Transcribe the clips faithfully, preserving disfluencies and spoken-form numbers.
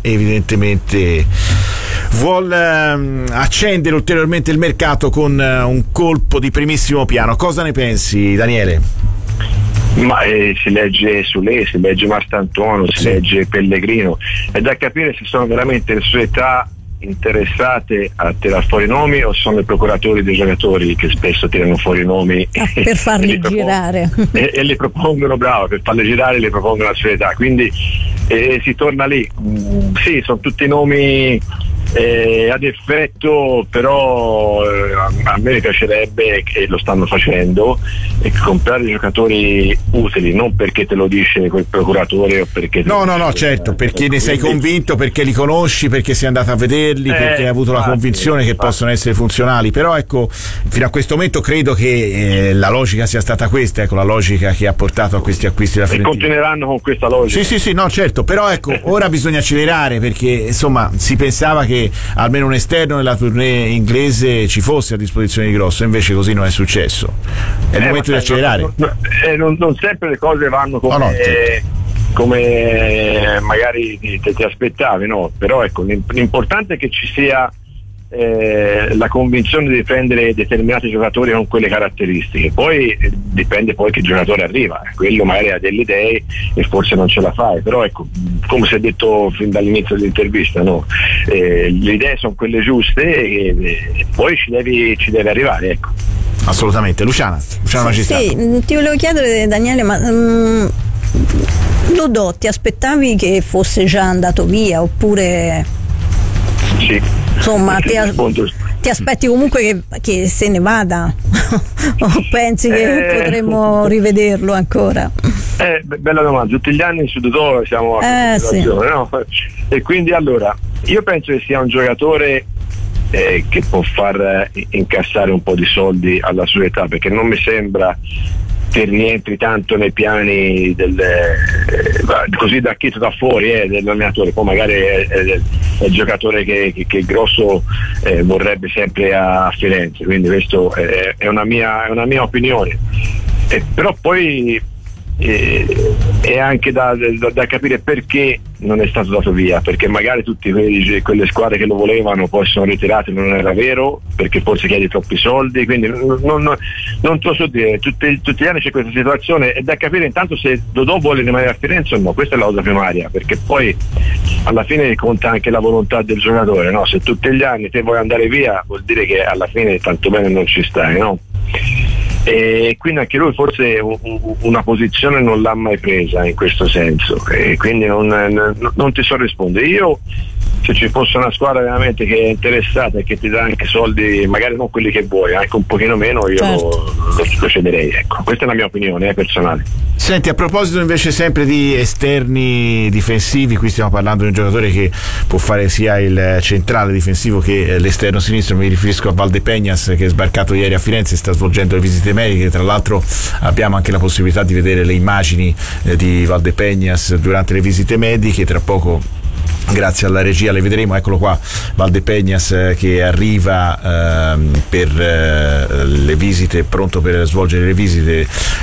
evidentemente vuol ehm, accendere ulteriormente il mercato con eh, un colpo di primissimo piano. Cosa ne pensi, Daniele? Ma eh, si legge Sule, si legge Martantuono, si sì. legge Pellegrino, è da capire se sono veramente le società interessate a tirar fuori nomi o sono i procuratori dei giocatori che spesso tirano fuori nomi ah, per farli e girare e, e li propongono, bravo, per farli girare li propongono alla società, quindi eh, si torna lì. Mm, sì, sono tutti nomi eh, ad effetto, però eh, a, a me mi piacerebbe, che lo stanno facendo, e comprare giocatori utili, non perché te lo dice quel procuratore o perché no no no certo, perché eh, ne sei quindi... convinto, perché li conosci, perché sei andato a vederli, eh, perché hai avuto infatti, la convinzione che infatti. possono essere funzionali. Però ecco, fino a questo momento credo che eh, la logica sia stata questa, ecco, la logica che ha portato a questi acquisti da Fiorentina. E continueranno con questa logica. Sì sì sì, no certo, però ecco, ora bisogna accelerare, perché insomma si pensava che almeno un esterno nella tournée inglese ci fosse a disposizione di Grosso, invece così non è successo. È il eh, momento di accelerare. Non, non, eh, non, non sempre le cose vanno come, no, no, eh, come magari ti, ti aspettavi, no? Però ecco, l'importante è che ci sia eh, la convinzione di prendere determinati giocatori con quelle caratteristiche. Poi eh, dipende poi che giocatore arriva, quello magari ha delle idee e forse non ce la fai, però ecco, come si è detto fin dall'inizio dell'intervista, no? Eh, le idee sono quelle giuste e, e poi ci devi, ci devi arrivare, ecco. Assolutamente. Luciana, Luciana Magistrato. Sì, ti volevo chiedere, Daniele, ma um, Dodò ti aspettavi che fosse già andato via oppure sì, insomma ti, a, ti aspetti comunque che, che se ne vada o pensi che eh, potremmo rivederlo ancora? Eh, bella domanda. Tutti gli anni su Dodò siamo a eh, sì. no? E quindi allora io penso che sia un giocatore Eh, che può far eh, incassare un po' di soldi alla sua età, perché non mi sembra che rientri tanto nei piani del eh, così da chito da fuori eh, dell'allenatore. Poi magari è, è, è il giocatore che, che, che Grosso eh, vorrebbe sempre a Firenze, quindi questo è, è una mia è una mia opinione, eh, però poi E, è anche da, da, da capire perché non è stato dato via, perché magari tutte quelle squadre che lo volevano poi sono ritirate, non era vero, perché forse chiedi troppi soldi, quindi non, non, non te lo so dire. Tutti, tutti gli anni c'è questa situazione, è da capire intanto se Dodò vuole rimanere a Firenze o no. Questa è la cosa primaria, perché poi alla fine conta anche la volontà del giocatore, no? Se tutti gli anni te vuoi andare via vuol dire che alla fine tanto bene non ci stai, no? E quindi anche lui forse una posizione non l'ha mai presa in questo senso, e quindi non, non ti so rispondere. Io, se ci fosse una squadra veramente che è interessata e che ti dà anche soldi, magari non quelli che vuoi, anche un pochino meno, io certo. lo, lo cederei, ecco. Questa è la mia opinione eh, personale. Senti, a proposito invece sempre di esterni difensivi, qui stiamo parlando di un giocatore che può fare sia il centrale difensivo che l'esterno sinistro. Mi riferisco a Valdepeñas, che è sbarcato ieri a Firenze e sta svolgendo le visite mediche. Tra l'altro abbiamo anche la possibilità di vedere le immagini eh, di Valdepeñas durante le visite mediche. Tra poco, grazie alla regia, le vedremo. Eccolo qua, Valdepeñas eh, che arriva eh, per eh, le visite, pronto per svolgere le visite,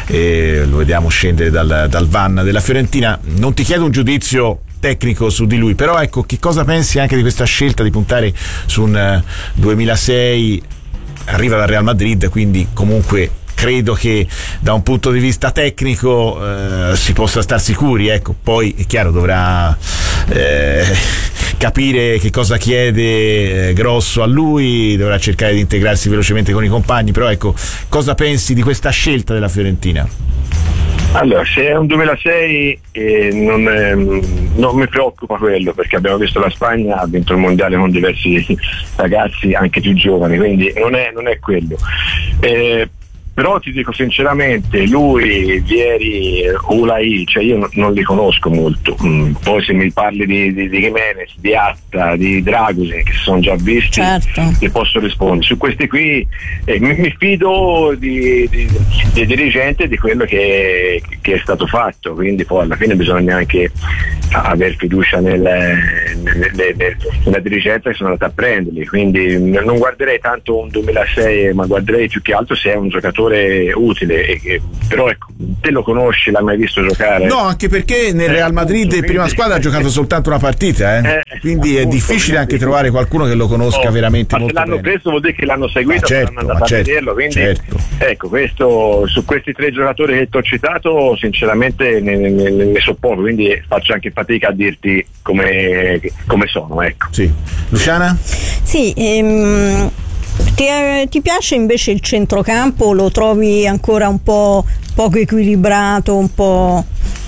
e lo vediamo scendere dal, dal van della Fiorentina. Non ti chiedo un giudizio tecnico su di lui, però ecco, che cosa pensi anche di questa scelta di puntare su un uh, duemilasei? Arriva dal Real Madrid, quindi comunque credo che da un punto di vista tecnico eh, si possa star sicuri, ecco. Poi è chiaro, dovrà eh, capire che cosa chiede eh, Grosso a lui, dovrà cercare di integrarsi velocemente con i compagni, però ecco, cosa pensi di questa scelta della Fiorentina? Allora, se è un duemilasei eh, non, eh, non mi preoccupa quello, perché abbiamo visto la Spagna ha vinto il mondiale con diversi ragazzi anche più giovani, quindi non è, non è quello. Eh, però ti dico sinceramente, lui, Vieri, Ulai, cioè io non, non li conosco molto. Mm, poi se mi parli di, di, di Jimenez, di Atta, di Dragusin, che si sono già visti, certo, ti posso rispondere. Su questi qui eh, mi, mi fido di, di, di dirigente, di quello che, che è stato fatto, quindi poi alla fine bisogna anche aver fiducia nel, nel, nel, nel, nella dirigenza che sono andata a prenderli, quindi non guarderei tanto un duemilasei, ma guarderei più che altro se è un giocatore utile, e che, però ecco, te lo conosci, l'hai mai visto giocare? No, anche perché nel Real Madrid eh, in prima squadra ha giocato soltanto una partita, eh? eh quindi è difficile anche trovare qualcuno che lo conosca oh, veramente ma molto se l'hanno bene. preso vuol dire che l'hanno seguito, ma certo, hanno andato ma a certo, vederlo, quindi certo. ecco, questo, su questi tre giocatori che ti ho citato sinceramente ne, ne, ne, ne so poco, quindi faccio anche fatica a dirti come, come sono, ecco. Sì. Luciana? Sì, ehm, ti, eh, ti piace invece il centrocampo? Lo trovi ancora un po' poco equilibrato, un po'...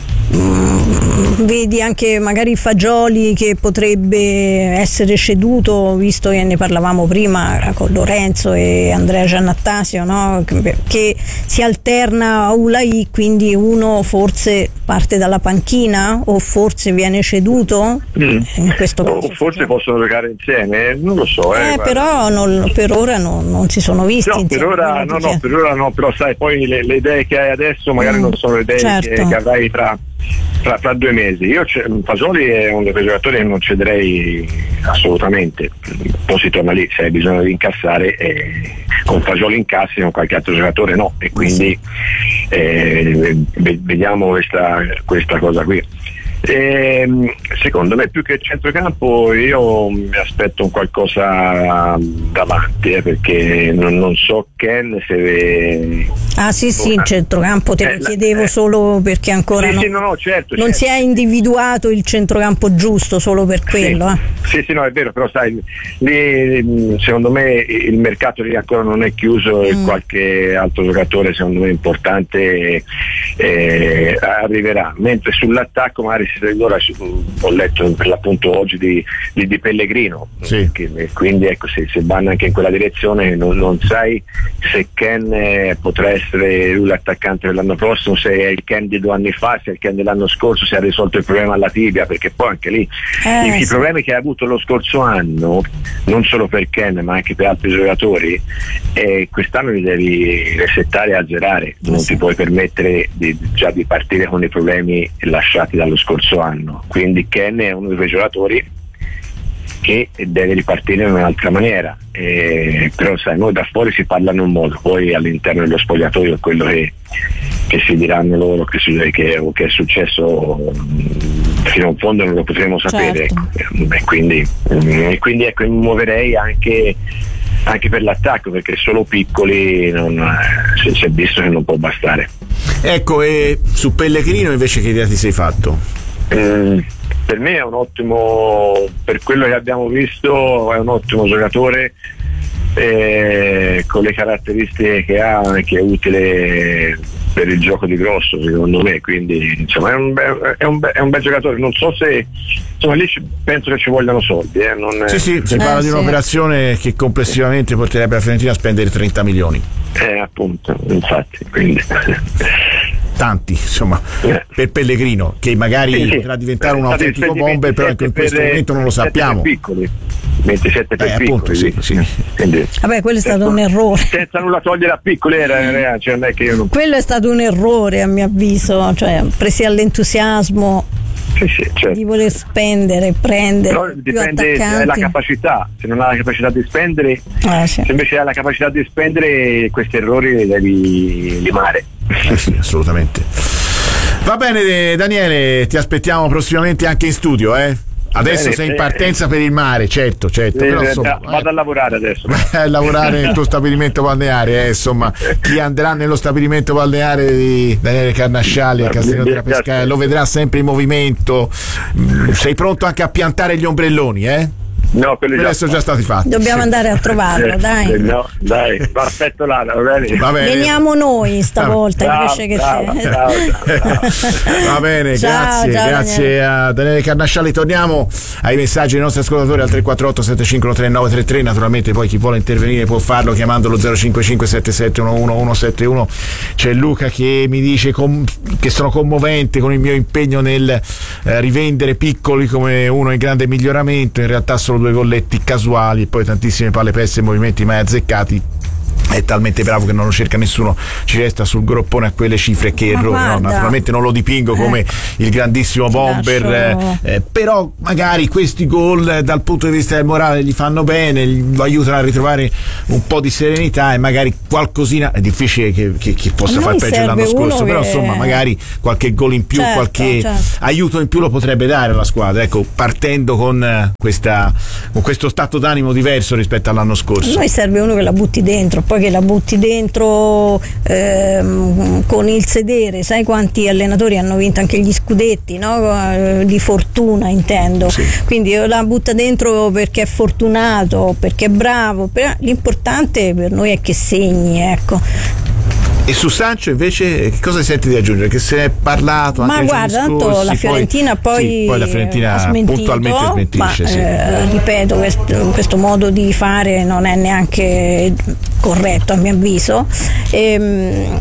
Mm, vedi anche magari Fagioli che potrebbe essere ceduto, visto che ne parlavamo prima con Lorenzo e Andrea Giannattasio, no? Che si alterna a Ulai, quindi uno forse parte dalla panchina o forse viene ceduto mm. in questo caso, o forse possono giocare insieme, non lo so eh, eh, però non, per ora no, non si sono visti no, insieme, per ora, no, no, per ora no, però sai, poi le, le idee che hai adesso magari mm, non sono le idee certo. che, che avrai tra Fra, fra due mesi. Io Fagioli è uno dei quei giocatori che non cederei assolutamente, poi si torna lì, se hai bisogno di incassare eh, con Fagioli incassi, con qualche altro giocatore no, e quindi eh, vediamo questa, questa cosa qui. E, secondo me più che il centrocampo io mi aspetto un qualcosa davanti eh, perché non, non so Ken se ah sì sì in centrocampo te eh, lo chiedevo eh, solo perché ancora sì, non, sì, no, no, certo, non certo. si è individuato il centrocampo giusto solo per quello sì, eh. sì sì no è vero, però sai lì secondo me il mercato lì ancora non è chiuso mm. e qualche altro giocatore secondo me importante eh, arriverà, mentre sull'attacco magari allora ho letto per l'appunto oggi di, di, di Pellegrino sì. che, quindi ecco se, se vanno anche in quella direzione non, non sai se Ken eh, potrà essere lui l'attaccante dell'anno prossimo, se è il Ken di due anni fa, se è il Ken dell'anno scorso, se ha risolto il problema alla tibia, perché poi anche lì eh, i, sì. i problemi che ha avuto lo scorso anno non solo per Ken ma anche per altri giocatori eh, quest'anno li devi resettare e azzerare, non sì. ti puoi permettere di, già di partire con i problemi lasciati dallo scorso anno, quindi Ken è uno dei quei giocatori che deve ripartire in un'altra maniera eh, però sai, noi da fuori si parla in un modo, poi all'interno dello spogliatoio quello che, che si diranno loro che, che, che è successo fino in fondo non lo potremo sapere, certo. e quindi, e quindi ecco mi muoverei anche anche per l'attacco perché solo piccoli non, si, si è visto che non può bastare. Ecco, e su Pellegrino invece che idea ti sei fatto? Mm, per me è un ottimo, per quello che abbiamo visto è un ottimo giocatore eh, con le caratteristiche che ha, che è utile per il gioco di grosso secondo me, quindi insomma è un, be- è un, be- è un bel giocatore, non so se insomma lì ci, penso che ci vogliano soldi eh, non sì sì, si eh, parla sì. di un'operazione che complessivamente porterebbe la Fiorentina a spendere trenta milioni eh appunto, infatti quindi tanti insomma eh. per Pellegrino che magari sì, sì. potrà diventare eh, un autentico bomber però in questo per, momento non lo sappiamo piccoli ventisette per eh, piccoli appunto, sì, sì. Quindi, vabbè quello è stato senza, un errore senza nulla togliere a piccoli era, cioè, non è che io non... quello è stato un errore a mio avviso, cioè presi all'entusiasmo sì, sì, certo. di voler spendere, prendere però dipende dalla capacità, se non ha la capacità di spendere ah, sì. se invece ha la capacità di spendere questi errori li devi limare. Eh sì, assolutamente. Va bene Daniele, ti aspettiamo prossimamente anche in studio eh? Adesso bene, sei in partenza eh, per il mare, certo, certo. Eh, però, insomma, vado eh, a lavorare adesso. A lavorare nel tuo stabilimento balneare, eh, insomma, chi andrà nello stabilimento balneare di Daniele Carnasciali a Castiglione della Pescaia lo vedrà sempre in movimento. Sei pronto anche a piantare gli ombrelloni, eh? No, quelli già sono già stati fatti. Dobbiamo andare a trovarlo, eh, dai. No, dai, aspetto là, va bene. Va bene. Veniamo noi stavolta bravo, invece che bravo, te. Bravo, bravo. Va bene, ciao, grazie, ciao, grazie Daniele. A Daniele Carnasciali. Torniamo ai messaggi dei nostri ascoltatori al tre quattro otto sette cinque tre nove tre tre. Naturalmente poi chi vuole intervenire può farlo chiamandolo zero cinque cinque sette sette uno uno uno sette uno. C'è Luca che mi dice com- che sono commovente con il mio impegno nel eh, rivendere piccoli come uno in grande miglioramento, in realtà solo due golletti casuali e poi tantissime palle perse e movimenti mai azzeccati. è talmente bravo che non lo cerca nessuno, ci resta sul groppone a quelle cifre. Che Ma errore, no? Naturalmente non lo dipingo eh. come il grandissimo bomber, lascio... eh, però magari questi gol eh, dal punto di vista del morale gli fanno bene, gli aiutano a ritrovare un po' di serenità e magari qualcosina, è difficile che, che, che possa far peggio dell'anno scorso, però che... insomma magari qualche gol in più, certo, qualche certo. aiuto in più lo potrebbe dare alla squadra, ecco, partendo con, questa, con questo stato d'animo diverso rispetto all'anno scorso. A noi serve uno che la butti dentro, poi che la butti dentro ehm, con il sedere. Sai quanti allenatori hanno vinto anche gli scudetti, no? Di fortuna intendo, sì. Quindi la butta dentro perché è fortunato, perché è bravo, però l'importante per noi è che segni, ecco. E su Sancho invece che cosa senti di aggiungere? Che se ne è parlato anche ma guarda, tanto scorsi, la Fiorentina poi, poi, sì, poi la Fiorentina ha smentito, puntualmente smentisce, ma, sì. eh, ripeto, questo, questo modo di fare non è neanche corretto a mio avviso, ehm,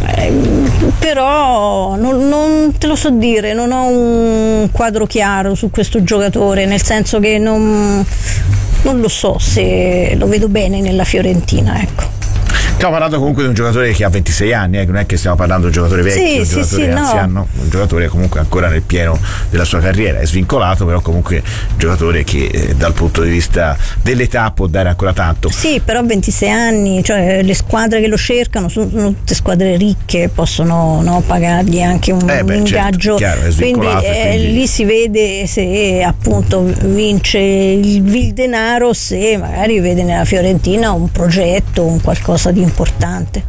ehm, però non, non te lo so dire, non ho un quadro chiaro su questo giocatore, nel senso che non, non lo so se lo vedo bene nella Fiorentina, ecco. Stiamo parlando comunque di un giocatore che ha ventisei anni, eh, non è che stiamo parlando di un giocatore vecchio, sì, un sì, giocatore sì, anziano, no. un giocatore comunque ancora nel pieno della sua carriera, è svincolato, però comunque un giocatore che eh, dal punto di vista dell'età può dare ancora tanto. Sì, però ventisei anni, cioè le squadre che lo cercano sono, sono tutte squadre ricche, possono, no, pagargli anche un, eh beh, un ingaggio, certo, chiaro, è quindi, eh, quindi lì si vede se appunto vince il, il denaro, se magari vede nella Fiorentina un progetto, un qualcosa di importante.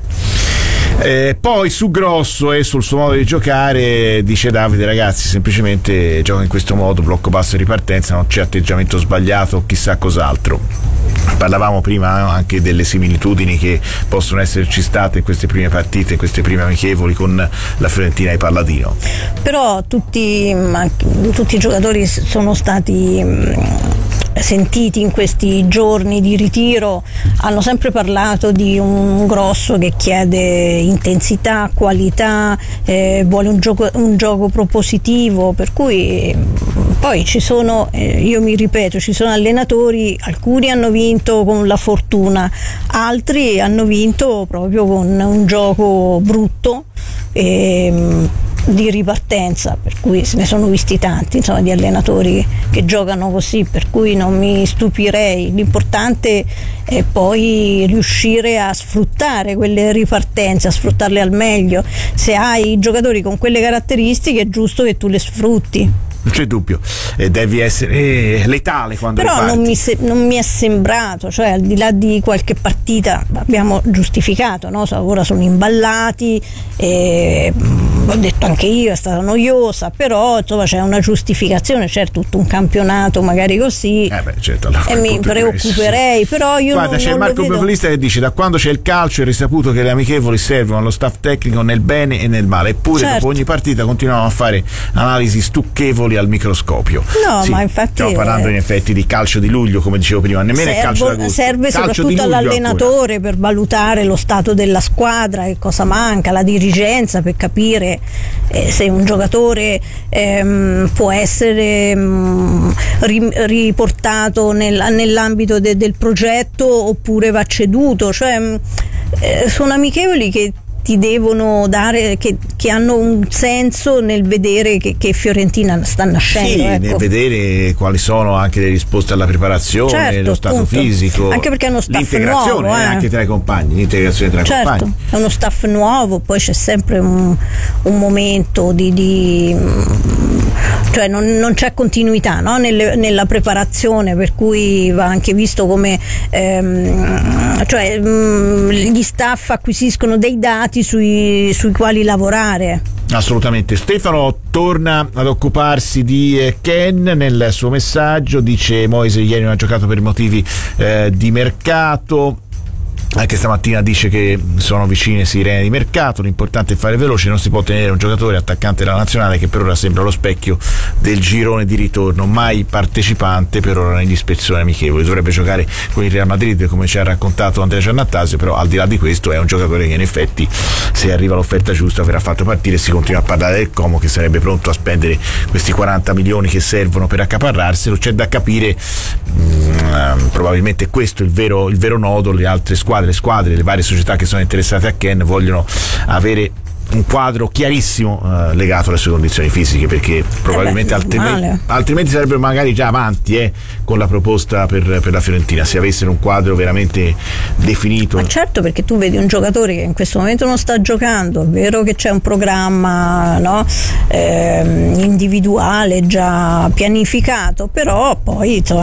Eh, poi su Grosso e sul suo modo di giocare dice Davide: ragazzi, semplicemente gioca in questo modo, blocco basso e ripartenza, non c'è atteggiamento sbagliato o chissà cos'altro. Parlavamo prima, no, anche delle similitudini che possono esserci state in queste prime partite, in queste prime amichevoli con la Fiorentina e Palladino. Però tutti, tutti i giocatori sono stati sentiti in questi giorni di ritiro, hanno sempre parlato di un Grosso che chiede intensità, qualità, eh, vuole un gioco, un gioco propositivo, per cui poi ci sono, eh, io mi ripeto, ci sono allenatori, alcuni hanno vinto con la fortuna, altri hanno vinto proprio con un gioco brutto e di ripartenza, per cui se ne sono visti tanti, insomma, di allenatori che giocano così, per cui non mi stupirei. L'importante è poi riuscire a sfruttare quelle ripartenze, a sfruttarle al meglio. Se hai giocatori con quelle caratteristiche è giusto che tu le sfrutti. Non c'è dubbio, eh, devi essere letale quando però non mi, se, non mi è sembrato, cioè al di là di qualche partita abbiamo giustificato, no? Ora sono imballati, eh, ho detto anche io è stata noiosa, però insomma c'è una giustificazione, certo tutto un campionato magari così, eh beh, certo, allora, e mi preoccuperei, però io guarda, non, c'è non Marco Profilista che dice: da quando c'è il calcio è risaputo che le amichevoli servono allo staff tecnico nel bene e nel male, eppure certo. dopo ogni partita continuano a fare analisi stucchevoli al microscopio. No, sì, ma infatti stiamo parlando eh, in effetti di calcio di luglio, come dicevo prima, nemmeno servo, è calcio d'agosto, serve calcio soprattutto all'allenatore ancora. Per valutare lo stato della squadra, che cosa manca, la dirigenza, per capire eh, se un giocatore ehm, può essere mh, ri, riportato nel, nell'ambito de, del progetto oppure va ceduto, cioè mh, eh, sono amichevoli che ti devono dare, che, che hanno un senso nel vedere che, che Fiorentina sta nascendo, sì, ecco. nel vedere quali sono anche le risposte alla preparazione, certo, lo stato appunto. Anche anche perché è uno staff l'integrazione nuovo, eh. anche tra i compagni, l'integrazione tra i certo, compagni. È uno staff nuovo, poi c'è sempre un, un momento di, di cioè non, non c'è continuità, no? Nelle, nella preparazione, per cui va anche visto come ehm, cioè mh, gli staff acquisiscono dei dati Sui, sui quali lavorare. Assolutamente. Stefano torna ad occuparsi di eh, Ken nel suo messaggio, dice: Moise ieri non ha giocato per motivi eh, di mercato. Anche stamattina dice che sono vicine sirene di mercato, l'importante è fare veloce, non si può tenere un giocatore attaccante della nazionale che per ora sembra lo specchio del girone di ritorno, mai partecipante per ora negli ispezioni amichevoli, dovrebbe giocare con il Real Madrid come ci ha raccontato Andrea Giannattasio, però al di là di questo è un giocatore che in effetti, se arriva l'offerta giusta, verrà fatto partire. Si continua a parlare del Como che sarebbe pronto a spendere questi quaranta milioni che servono per accaparrarselo. C'è da capire, mh, probabilmente questo è il vero, il vero nodo, le altre squadre squadre, le squadre, le varie società che sono interessate a Ken vogliono avere un quadro chiarissimo eh, legato alle sue condizioni fisiche, perché probabilmente eh beh, altrimenti, altrimenti sarebbero magari già avanti eh, con la proposta per, per la Fiorentina, se avessero un quadro veramente definito. Ma certo, perché tu vedi un giocatore che in questo momento non sta giocando, è vero che c'è un programma, no? eh, individuale già pianificato, però poi insomma,